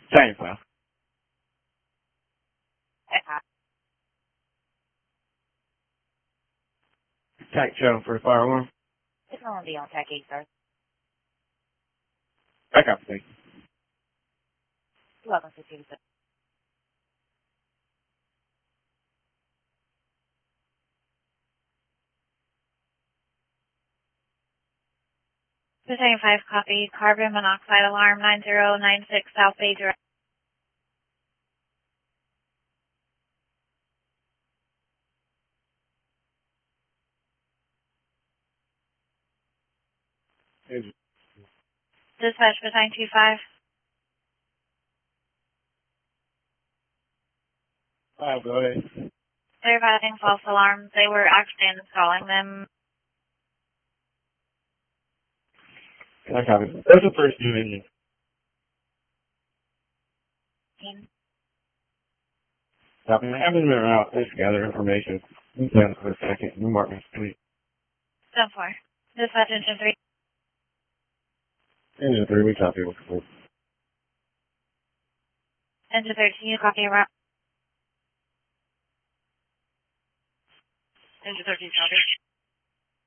Same file. Tech show for the fire alarm. It's going to be on Tech 8, sir. Back up, thank you. You're welcome to see sir. Battalion 5 copy, carbon monoxide alarm 9096 South Bay Drive. Dispatch Battalion 25. Go ahead. They're having false alarms. They were actually installing them. Can I copy? That's the first new engine. Copy. I haven't been around. Let's gather information. Stand for a second. New mark my street. 10-4. Dispatch Engine 3. Engine 3, we copy. What's cool. Engine 13, copy around. Engine 13, copy.